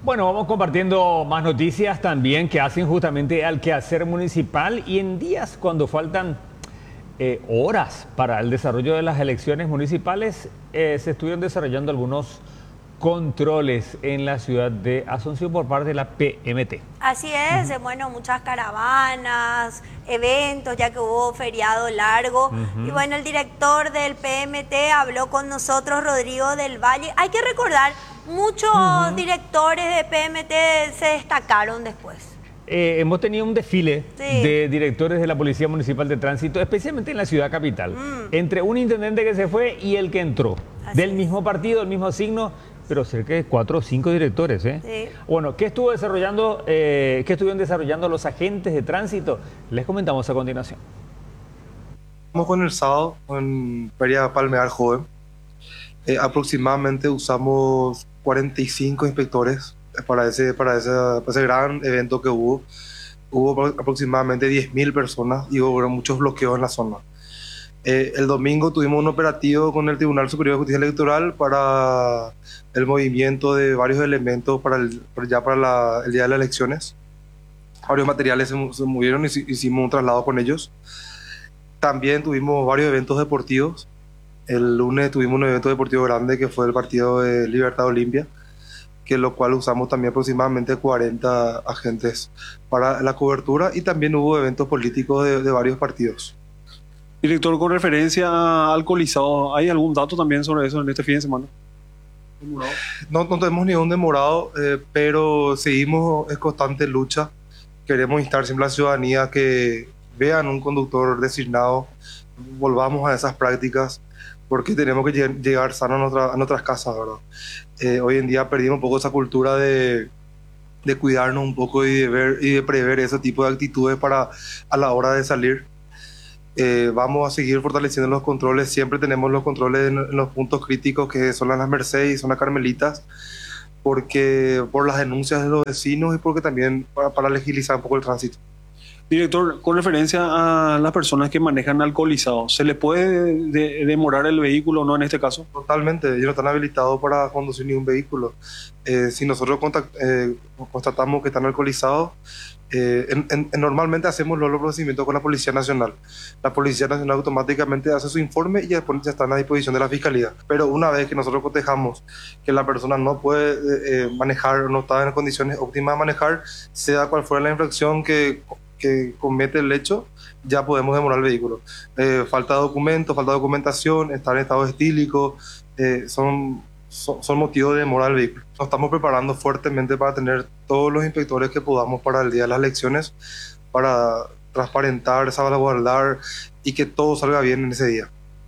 Bueno, vamos compartiendo más noticias también que hacen justamente al quehacer municipal y en días cuando faltan horas para el desarrollo de las elecciones municipales, se estuvieron desarrollando algunos controles en la ciudad de Asunción por parte de la PMT. Así es, bueno, muchas caravanas, eventos, ya que hubo feriado largo. Y bueno, el director del PMT habló con nosotros, Rodrigo del Valle. Hay que recordar, muchos directores de PMT se destacaron después. Hemos tenido un desfile de directores de la Policía Municipal de Tránsito, especialmente en la ciudad capital, entre un intendente que se fue y el que entró, del mismo partido, del mismo signo, pero cerca de 4 o 5 directores. Sí. Bueno, ¿qué estuvieron desarrollando los agentes de tránsito? Les comentamos a continuación. Vamos con el sábado en Feria Palmear Joven. Aproximadamente usamos 45 inspectores para ese gran evento que hubo. Hubo aproximadamente 10.000 personas y hubo muchos bloqueos en la zona. El domingo tuvimos un operativo con el Tribunal Superior de Justicia Electoral para el movimiento de varios elementos para el día de las elecciones. Varios materiales se movieron y hicimos un traslado con ellos. También tuvimos varios eventos deportivos. El lunes tuvimos un evento deportivo grande que fue el partido de Libertad Olimpia, que lo cual usamos también aproximadamente 40 agentes para la cobertura, y también hubo eventos políticos de varios partidos. Director, con referencia a alcoholizado, ¿hay algún dato también sobre eso en este fin de semana? No tenemos ningún demorado, pero seguimos en constante lucha. Queremos instar siempre a la ciudadanía que vean un conductor designado, volvamos a esas prácticas, porque tenemos que llegar sanos a nuestras casas, ¿verdad? Hoy en día perdimos un poco esa cultura de cuidarnos un poco y de prever ese tipo de actitudes a la hora de salir. Vamos a seguir fortaleciendo los controles. Siempre tenemos los controles en los puntos críticos, que son las Mercedes y son las Carmelitas, porque por las denuncias de los vecinos y porque también para agilizar un poco el tránsito. Director, con referencia a las personas que manejan alcoholizados, ¿se les puede demorar el vehículo o no en este caso? Totalmente, ellos no están habilitados para conducir ningún vehículo. Si nosotros constatamos que están alcoholizados, normalmente hacemos los procedimientos con la Policía Nacional. La Policía Nacional automáticamente hace su informe y después ya están a disposición de la Fiscalía. Pero una vez que nosotros cotejamos que la persona no puede manejar, no está en condiciones óptimas de manejar, sea cual fuera la infracción que comete el hecho, ya podemos demorar el vehículo. Falta de documentos, falta de documentación, estar en estado estílico, son motivos de demorar el vehículo. Nos estamos preparando fuertemente para tener todos los inspectores que podamos para el día de las elecciones, para transparentar, salvaguardar y que todo salga bien en ese día.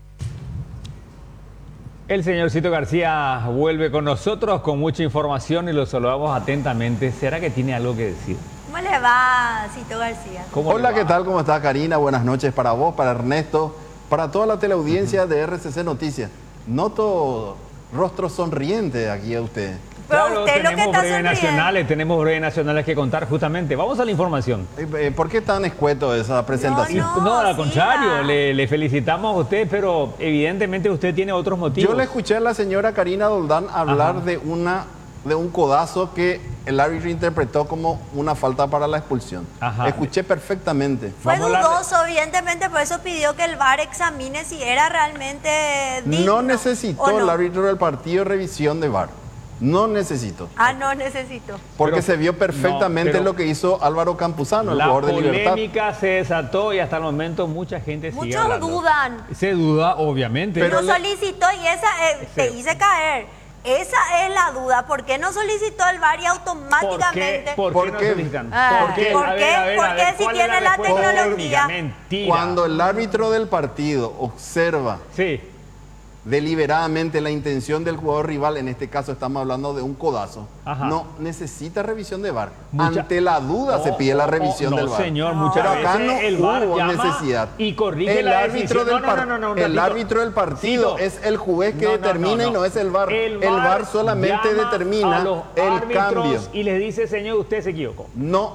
El señor Cito García vuelve con nosotros con mucha información y lo saludamos atentamente. ¿Será que tiene algo que decir? ¿Cómo le va, Cito García? Hola, ¿qué tal? ¿Cómo está, Karina? Buenas noches para vos, para Ernesto, para toda la teleaudiencia de RCC Noticias. Noto rostro sonriente aquí a usted. Pero claro, usted lo que está sonriendo. tenemos breves nacionales que contar justamente. Vamos a la información. ¿Por qué tan escueto esa presentación? No, al siga. contrario, le felicitamos a usted, pero evidentemente usted tiene otros motivos. Yo le escuché a la señora Karina Doldán hablar de un codazo que el árbitro interpretó como una falta para la expulsión. Escuché perfectamente. Fue dudoso, evidentemente, por eso pidió que el VAR examine si era realmente digno. No necesitó el árbitro del partido revisión de VAR. No necesito. No necesito. Porque se vio perfectamente lo que hizo Álvaro Campuzano, el jugador de Libertad. La polémica se desató y hasta el momento mucha gente sigue hablando. Muchos dudan. Se duda, obviamente. Pero no solicitó y esa te hice caer. Esa es la duda. ¿Por qué no solicitó el VAR y automáticamente? ¿Por qué no solicitan? ¿Por qué? ¿Por qué si tiene la tecnología? Mentira. Cuando el árbitro del partido observa deliberadamente la intención del jugador rival, en este caso estamos hablando de un codazo, no necesita revisión de VAR. Ante la duda se pide la revisión del VAR. Señor, muchas Pero acá veces no el VAR hubo llama necesidad. Y corrige el la árbitro decisión. el árbitro del partido es el juez que determina y no es el VAR. El VAR solamente determina el cambio. Y le dice, señor, usted se equivocó. No,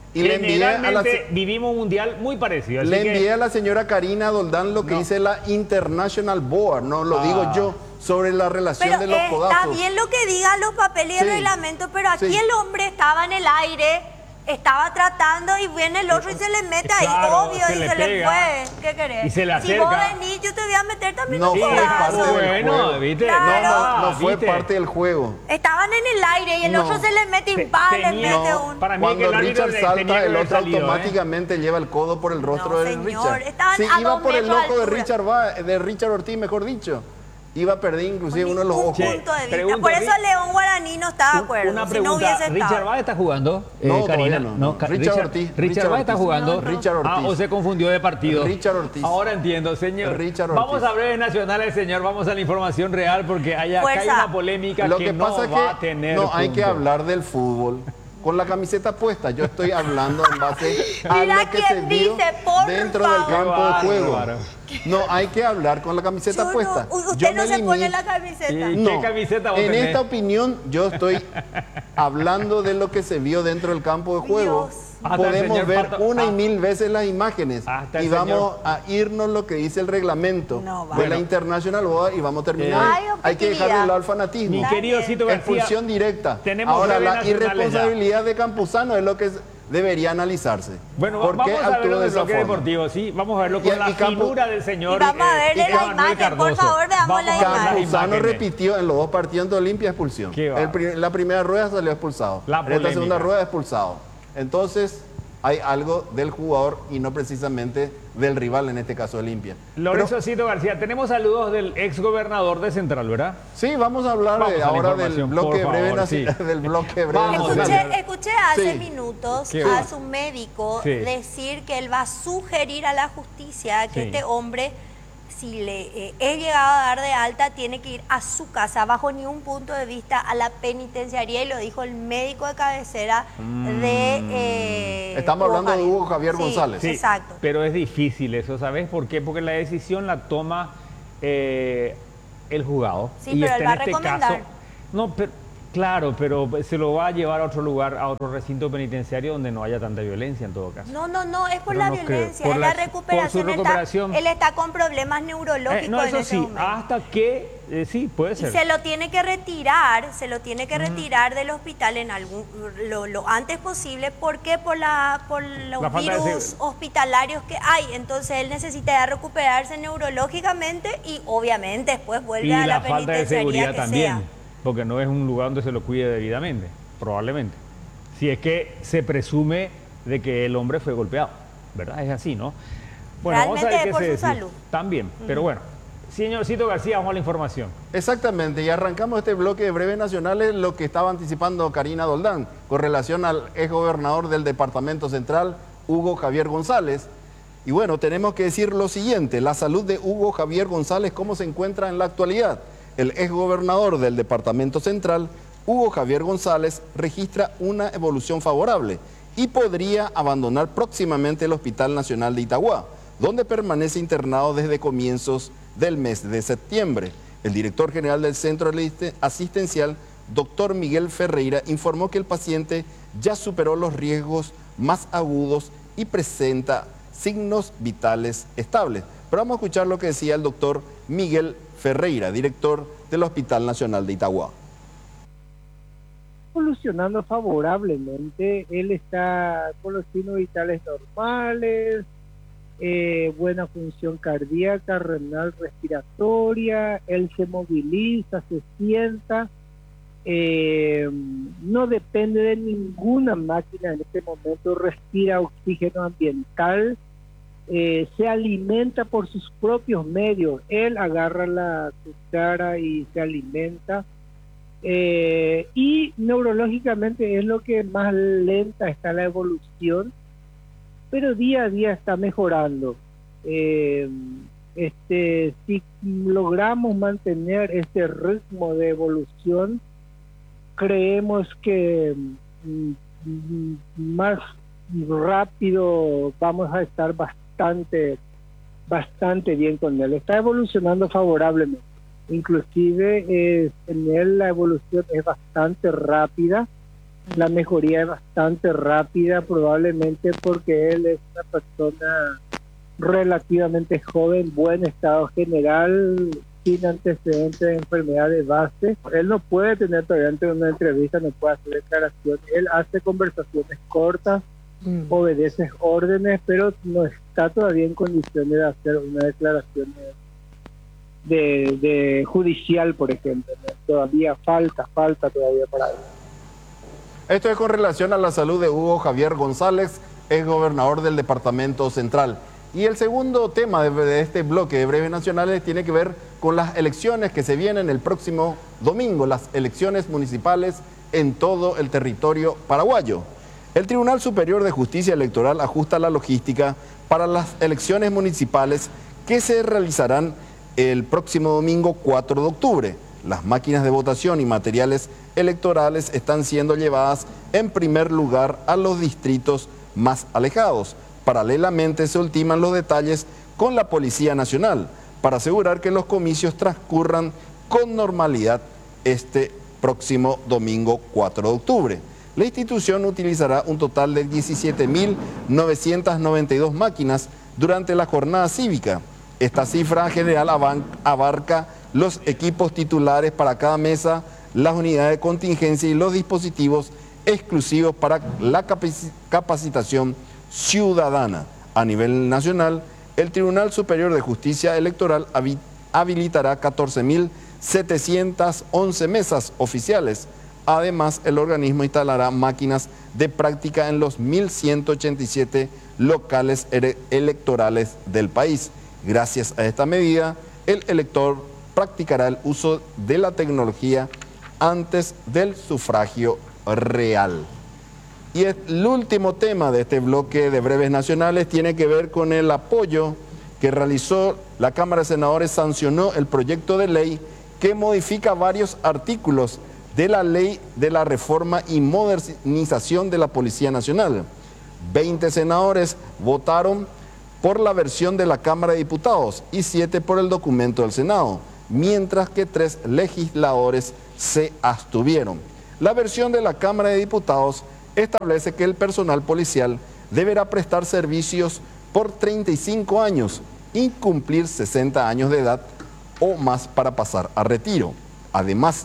Y le envié a la, generalmente vivimos un mundial muy parecido. Así le que- envié a la señora Karina Doldán lo que No. dice la International Board, no lo digo yo, sobre la relación Pero de los está codazos. bien lo que digan los papeles y el Sí. reglamento, pero aquí Sí. el hombre estaba en el aire, estaba tratando y viene el otro y se le mete ahí, Claro, obvio, se y le se le pega. fue. ¿Qué querés? Y se le Si vos acerca. venís, yo te voy a meter también No un fue codazo. parte del bueno, juego. ¿viste? Claro. No fue ¿viste? parte del juego. Estaban en el aire y el No. otro se le mete y Te- ¡pam! le tenía- mete No, un... Para mí que cuando el árbitro Richard tenía salta, que el haber otro salido, automáticamente lleva el codo por el rostro No, de señor, Richard. estaban Sí, a iba 2 por el metros de loco de altura. de Richard Ortiz, mejor dicho. Iba a perder inclusive Con uno de los ningún ojos. Che, punto de vista. pregunto, Por eso Ri- León Guaraní no está de acuerdo. Una si no pregunta, hubiese ¿Richard estado. Báez está jugando? No, Karina, todavía no. Richard Ortiz. Richard Báez está Ortiz. jugando. Richard Ortiz. Ah, o se confundió de partido. Richard Ortiz. Ahora entiendo, señor. Richard Vamos Ortiz. a breves nacionales, señor. Vamos a la información real porque hay acá hay Fuerza. una polémica Lo que, que no pasa va es a tener que no hay que punto. hablar del fútbol con la camiseta puesta. Yo estoy hablando en base a Mira lo que se quién vio dice, por dentro del favor. campo de Qué juego. bárbaro. No hay que hablar con la camiseta Yo puesta. no, usted Yo no me se pone limito- la camiseta. ¿Y No, qué camiseta vos en tenés? esta opinión yo estoy hablando de lo que se vio dentro del campo de juego. Dios. Hasta el Podemos señor ver Pato- una y ah. mil veces las imágenes Hasta el y vamos señor- a irnos lo que dice el reglamento No, de vale. la International Board y vamos a terminar. Hay Hay que dejarle objetividad. el lado al fanatismo. Mi Está querido bien. Cito García, Expulsión directa. tenemos Ahora, breves la nacionales irresponsabilidad de Campuzano es lo que debería analizarse. Bueno, ¿Por qué vamos a actuó verlo de del esa bloque forma? deportivo, sí. Vamos a verlo Y- con la y Campo- figura del señor Y vamos a verle la Emanuel imagen, por Cardoso. favor, veamos Vamos la a ver imagen. las Campuzano imágenes. repitió en los dos partidos de Olimpia expulsión. Qué va. La primera rueda salió expulsado. La En esta polémica. segunda rueda expulsado. Entonces, hay algo del jugador y no precisamente del rival, en este caso Olimpia. Lorenzo Cito García, tenemos saludos del ex gobernador de Central, ¿verdad? Sí, vamos a hablar Vamos a la ahora del información, bloque por breve favor, sí. del bloque breve Vamos, nacional. Escuché hace Sí. minutos Qué a va. su médico Sí. decir que él va a sugerir a la justicia que Sí. este hombre, si le es llegado a dar de alta, tiene que ir a su casa, bajo ningún punto de vista a la penitenciaría, y lo dijo el médico de cabecera de... Estamos hablando de Hugo Javier Sí, González. Sí, Exacto. pero es difícil eso, ¿sabes por qué? Porque la decisión la toma el juzgado. Sí, y pero está él va en a este recomendar. caso. No, pero, claro, pero se lo va a llevar a otro lugar, a otro recinto penitenciario donde no haya tanta violencia en todo caso. No, es por Pero la no creo. violencia, Por es la- la por su recuperación. recuperación. Él está con problemas neurológicos No, en eso ese sí, momento. hasta que, sí, puede Y ser. se lo tiene que retirar, retirar del hospital en lo antes posible. ¿Por qué? Por los La falta de virus hospitalarios que hay. Entonces él necesita ya recuperarse neurológicamente y obviamente después vuelve Y a la la falta de penitenciaría seguridad que también, sea. porque no es un lugar donde se lo cuide debidamente, probablemente. Si es que se presume de que el hombre fue golpeado, ¿verdad? Es así, ¿no? Bueno, vamos a ver Realmente qué es por se su decide. salud. También, pero bueno. Señorcito García, vamos a la información. Exactamente, y arrancamos este bloque de breves nacionales, lo que estaba anticipando Karina Doldán, con relación al ex gobernador del Departamento Central, Hugo Javier González. Y bueno, tenemos que decir lo siguiente: la salud de Hugo Javier González, ¿cómo se encuentra en la actualidad? El ex gobernador del Departamento Central, Hugo Javier González, registra una evolución favorable y podría abandonar próximamente el Hospital Nacional de Itagua, donde permanece internado desde comienzos del mes de septiembre. El director general del Centro Asistencial, doctor Miguel Ferreira, informó que el paciente ya superó los riesgos más agudos y presenta signos vitales estables. Pero vamos a escuchar lo que decía el doctor Miguel Ferreira, director del Hospital Nacional de Itagua. Evolucionando favorablemente, él está con los signos vitales normales, buena función cardíaca, renal, respiratoria, él se moviliza, se sienta, no depende de ninguna máquina en este momento, respira oxígeno ambiental, se alimenta por sus propios medios, él agarra la cuchara y se alimenta. Y neurológicamente es lo que más lenta está la evolución, pero día a día está mejorando. Si logramos mantener este ritmo de evolución, creemos que más rápido vamos a estar bastante bien con él. Está evolucionando favorablemente. Inclusive en él la evolución es bastante rápida. La mejoría es bastante rápida, probablemente porque él es una persona relativamente joven, buen estado general, sin antecedentes de enfermedad de base. Él no puede tener todavía ante una entrevista, no puede hacer declaraciones. Él hace conversaciones cortas, obedece órdenes, pero no está todavía en condiciones de hacer una declaración de judicial, por ejemplo. Todavía falta todavía para él. Esto es con relación a la salud de Hugo Javier González, ex gobernador del Departamento Central. Y el segundo tema de este bloque de Breves Nacionales tiene que ver con las elecciones que se vienen el próximo domingo, las elecciones municipales en todo el territorio paraguayo. El Tribunal Superior de Justicia Electoral ajusta la logística para las elecciones municipales que se realizarán el próximo domingo 4 de octubre. Las máquinas de votación y materiales electorales están siendo llevadas en primer lugar a los distritos más alejados. Paralelamente se ultiman los detalles con la Policía Nacional para asegurar que los comicios transcurran con normalidad este próximo domingo 4 de octubre. La institución utilizará un total de 17.992 máquinas durante la jornada cívica. Esta cifra general abarca los equipos titulares para cada mesa, las unidades de contingencia y los dispositivos exclusivos para la capacitación ciudadana. A nivel nacional, el Tribunal Superior de Justicia Electoral habilitará 14.711 mesas oficiales. Además, el organismo instalará máquinas de práctica en los 1.187 locales electorales del país. Gracias a esta medida, el elector practicará el uso de la tecnología antes del sufragio real. Y el último tema de este bloque de Breves Nacionales tiene que ver con el apoyo que realizó la Cámara de Senadores. Sancionó el proyecto de ley que modifica varios artículos de la ley de la reforma y modernización de la Policía Nacional. 20 senadores votaron por la versión de la Cámara de Diputados y 7 por el documento del Senado, mientras que 3 legisladores se abstuvieron. La versión de la Cámara de Diputados establece que el personal policial deberá prestar servicios por 35 años y cumplir 60 años de edad o más para pasar a retiro. Además,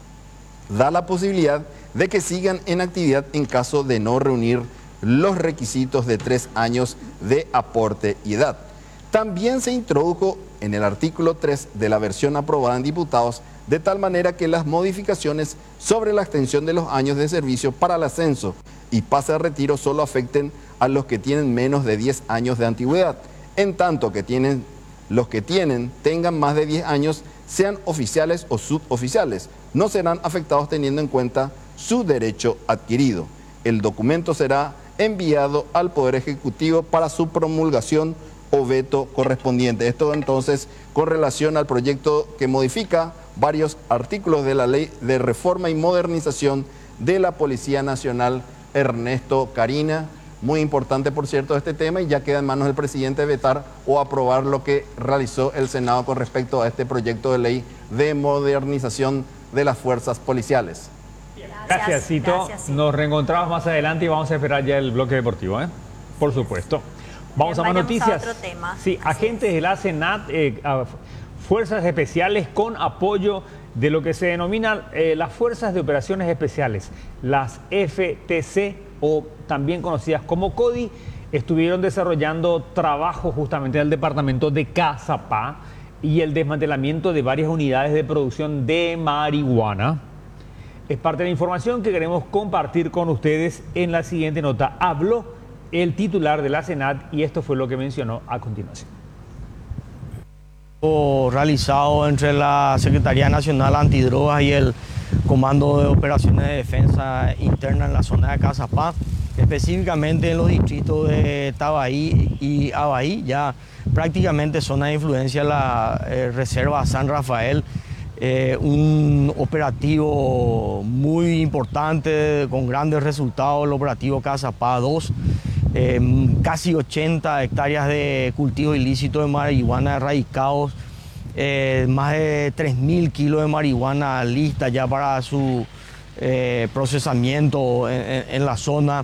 da la posibilidad de que sigan en actividad en caso de no reunir los requisitos de 3 años de aporte y edad. También se introdujo en el artículo 3 de la versión aprobada en diputados, de tal manera que las modificaciones sobre la extensión de los años de servicio para el ascenso y pase a retiro solo afecten a los que tienen menos de 10 años de antigüedad, en tanto que los que tengan más de 10 años, sean oficiales o suboficiales, no serán afectados teniendo en cuenta su derecho adquirido. El documento será enviado al Poder Ejecutivo para su promulgación o veto correspondiente. Esto entonces con relación al proyecto que modifica varios artículos de la Ley de Reforma y Modernización de la Policía Nacional. Ernesto, Karina, muy importante por cierto este tema, y ya queda en manos del presidente vetar o aprobar lo que realizó el Senado con respecto a este proyecto de ley de modernización de las fuerzas policiales. Gracias, Cito. Gracias, Cito. Nos reencontramos más adelante y vamos a esperar ya el bloque deportivo, ¿eh? Por supuesto. Vamos a más noticias. A otro tema. Sí, agentes de la Senat, fuerzas especiales con apoyo de lo que se denomina las Fuerzas de Operaciones Especiales, las FTC, o también conocidas como CODI, estuvieron desarrollando trabajo justamente del departamento de Cazapá y el desmantelamiento de varias unidades de producción de marihuana. Es parte de la información que queremos compartir con ustedes en la siguiente nota. Habló el titular de la Senat y esto fue lo que mencionó a continuación. Realizado entre la Secretaría Nacional Antidrogas y el Comando de Operaciones de Defensa Interna en la zona de Cazapá, específicamente en los distritos de Tabaí y Abaí, ya prácticamente zona de influencia de la Reserva San Rafael. Un operativo muy importante con grandes resultados, el operativo Cazapá 2, casi 80 hectáreas de cultivo ilícito de marihuana erradicados, más de 3.000 kilos de marihuana lista ya para su procesamiento en la zona.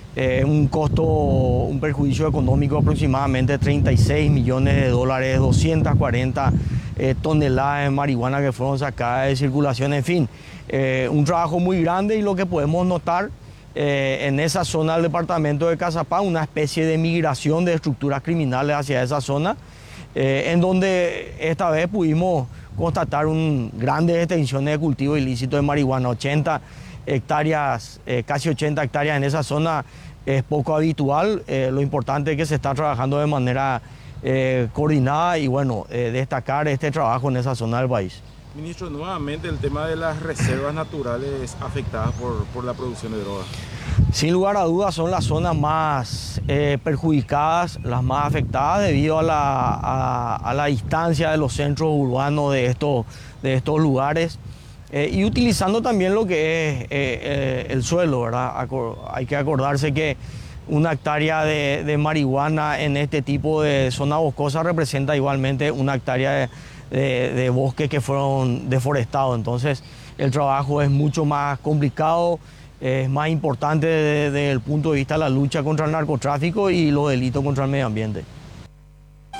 Un perjuicio económico aproximadamente 36 millones de dólares, 240 toneladas de marihuana que fueron sacadas de circulación, en fin, un trabajo muy grande. Y lo que podemos notar en esa zona del departamento de Caazapá, una especie de migración de estructuras criminales hacia esa zona, en donde esta vez pudimos constatar grandes extensiones de cultivo ilícito de marihuana, 80 hectáreas, casi 80 hectáreas en esa zona. Es poco habitual. Lo importante es que se está trabajando de manera coordinada y bueno, destacar este trabajo en esa zona del país. Ministro, nuevamente el tema de las reservas naturales afectadas por la producción de drogas. Sin lugar a dudas son las zonas más perjudicadas, las más afectadas debido a la distancia de los centros urbanos de estos lugares. Y utilizando también lo que es el suelo, ¿verdad? Hay que acordarse que una hectárea de marihuana en este tipo de zona boscosa representa igualmente una hectárea de bosques que fueron deforestados. Entonces el trabajo es mucho más complicado, es más importante desde el punto de vista de la lucha contra el narcotráfico y los delitos contra el medio ambiente.